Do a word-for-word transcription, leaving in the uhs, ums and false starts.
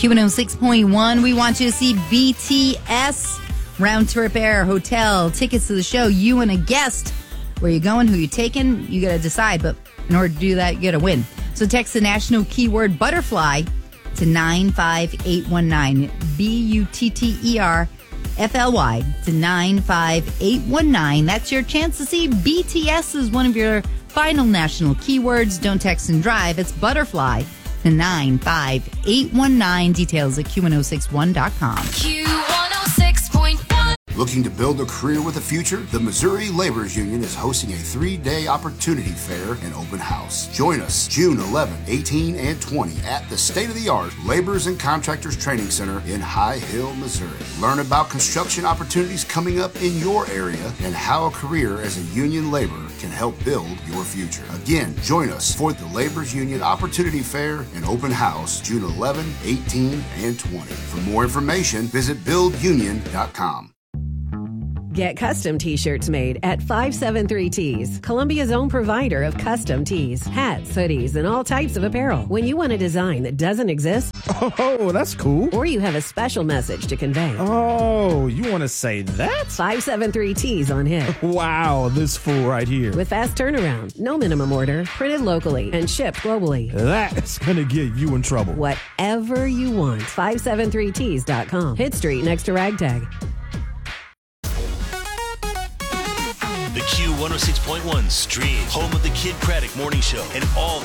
Q one oh six point one, we want you to see B T S. Round trip air, hotel, tickets to the show, you and a guest. Where you going, who you taking, you got to decide. But in order to do that, you got to win. So text the national keyword butterfly to nine five eight one nine, B U T T E R F L Y to nine five eight one nine. That's your chance to see B T S as one of your final national keywords. Don't text and drive. It's butterfly to nine five eight one nine. Details at Q one oh six one dot com. Q one oh six point one. Looking to build a career with a future? The Missouri Laborers Union is hosting a three-day opportunity fair and open house. Join us June eleventh, eighteenth, and twentieth at the state-of-the-art Laborers and Contractors Training Center in High Hill, Missouri. Learn about construction opportunities coming up in your area and how a career as a union laborer can help build your future. Again, join us for the Laborers Union Opportunity Fair and open house June eleventh, eighteenth, and twentieth. For more information, visit build union dot com. Get custom t-shirts made at five seven three Tees, Columbia's own provider of custom tees, hats, hoodies, and all types of apparel. When you want a design that doesn't exist, oh, that's cool. Or you have a special message to convey. Oh, you want to say that? five seven three Tees on hit. Wow, this fool right here. With fast turnaround, no minimum order, printed locally, and shipped globally. That's going to get you in trouble. Whatever you want, five seven three tees dot com. Hit Street next to Ragtag. The Q one oh six point one stream, home of the Kid Craddock Morning Show and all